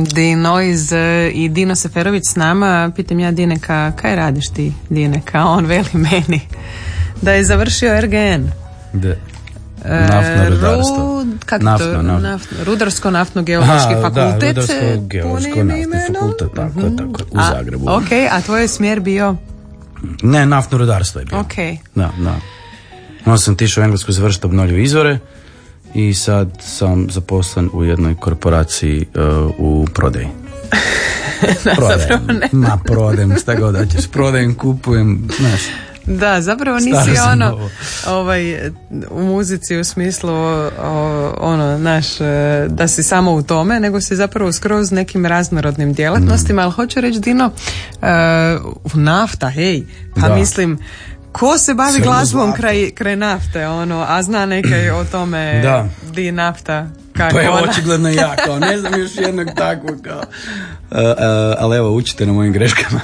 Dino i Dino Seferović s nama. Pitam ja Dineka, kaj radiš ti, Dineka? On veli meni da je završio RGN. Naftno rudarstvo. Rudarsko-naftno-geološki fakultet. Da, rudarsko-geološki fakultet, tako, u Zagrebu. Ok, a tvoj je smjer bio? Ne, naftno rudarstvo je bio. Ok. Da. Onda sam tišao u Englesku završiti obnovljive izvore i sad sam zaposlen u jednoj korporaciji u prodaji. Prodajem, šta god da ćeš, prodajem, kupujem, znaš. Da, zapravo nisi u muzici u smislu da si samo u tome, nego si zapravo skroz nekim raznorodnim djelatnostima, ali hoću reći, Dino, nafta, hej, pa da. Mislim, ko se bavi glazbom kraj nafte, a zna neke o tome di nafta, kako pa je očigledno ja, kao ne znam još jednog takvog, kao. Ali evo, učite na mojim greškama.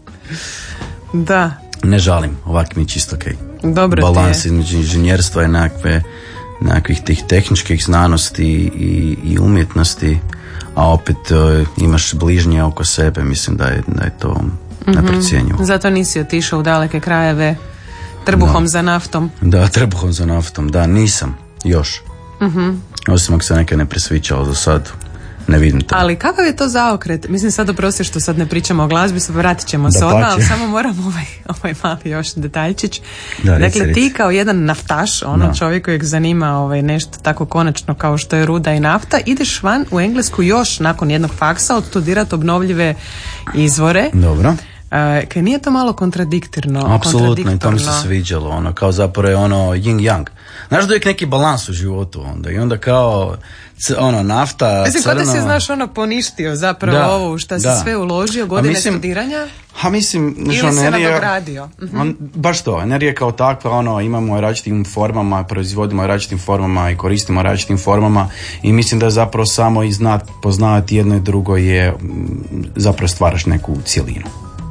Da. Ne žalim, ovak mi je čisto okej. Dobro. Balans između inženjerstva i nekakvih tih tehničkih znanosti i umjetnosti, a opet imaš bližnje oko sebe, mislim da je to neprocjenjivo. Zato nisi otišao u daleke krajeve trbuhom za naftom. Da, trbuhom za naftom, da, nisam još. Osim ako se neka ne presvičalo za sad. Ne vidim to. Ali kakav je to zaokret? Mislim, sad oprosti što sad ne pričamo o glazbi, vratit ćemo se odmah, ali samo moram ovaj mali još detaljčić. Dakle, ti kao jedan naftaš, čovjek kojeg zanima nešto tako konačno kao što je ruda i nafta, ideš van u Englesku još nakon jednog faksa odstudirati obnovljive izvore. Dobro. Kaj nije to malo kontradiktorno? Apsolutno, i to mi se sviđalo, kao zapravo je yin-yang. Znaš da je neki balans u životu onda, i onda kao nafta, mislim, crno. Mislim, kada si, poništio zapravo ovo u šta si sve uložio, godine studiranja? Ili se nadogradio? Baš to, energija kao takva, imamo različitim formama, proizvodimo različitim formama i koristimo različitim formama, i mislim da zapravo samo i poznavati jedno i drugo je zapravo stvaraš neku cjelinu.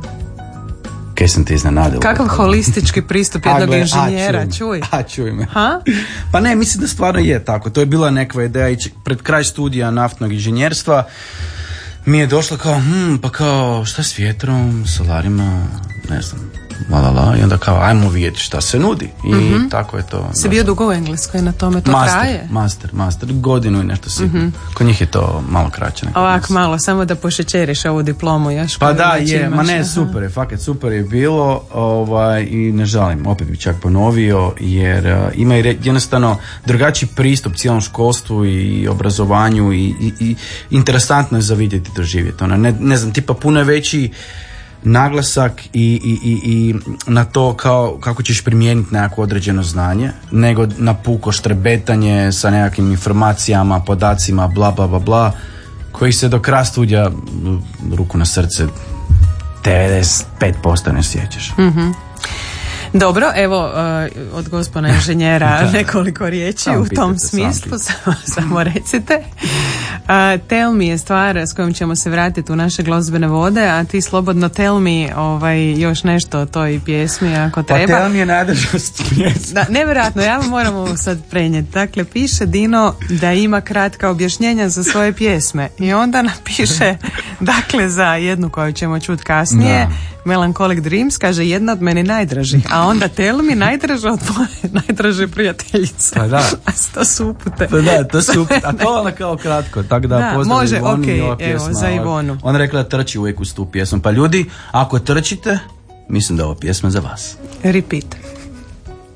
Kaj sam te iznenadila. Kakav holistički pristup jednog inženjera, čuj me. Pa ne, mislim da stvarno je tako. To je bila neka ideja, pred kraj studija naftnog inženjerstva mi je došlo kao, šta s vjetrom, solarima, ne znam, i onda kao, ajmo vidjeti šta se nudi. I tako je to. Si bio dugo u Engleskoj na tome, to traje? Master, godinu i nešto sigurno. Kod njih je to malo kraće. Ovak malo, samo da pošećeriš ovu diplomu još. Pa da, je, super je, fakat super je bilo, i ne žalim, opet bi čak ponovio, jer ima jednostavno drugačiji pristup cijelom školstvu i obrazovanju i interesantno je za vidjeti, doživjeti. Ne znam, tipa puno je veći naglasak i na to kako ćeš primijeniti nekako određeno znanje, nego na puko štrebetanje sa nekakvim informacijama, podacima, bla bla bla bla, koji se do kraja studija, ruku na srce, 95% ne sjećaš. Dobro, evo od gospodina inženjera nekoliko riječi u tom smislu, samo recite. Tell me je stvar s kojom ćemo se vratiti u naše glazbene vode, a ti slobodno tell me još nešto o toj pjesmi ako treba. Pa tell me je nadležnost pjesmi. Da, nevjerojatno, ja vam moram ovo sad prenijeti. Dakle, piše Dino da ima kratka objašnjenja za svoje pjesme i onda napiše, dakle, za jednu koju ćemo čuti kasnije, Melancholic Dreams, kaže jedna od meni najdražih, a onda tell me najdraža od tvoje najdraže prijateljice. Pa da. A to su upute. Pa da, to su upute. A to ona kao kratko, tako da pozdrav može, Ivoni okay, i ova pjesma. Evo, za Ivonu. Ona rekla da trči uvijek uz tu pjesmu. Pa ljudi, ako trčite, mislim da je ova pjesma za vas. Repeat.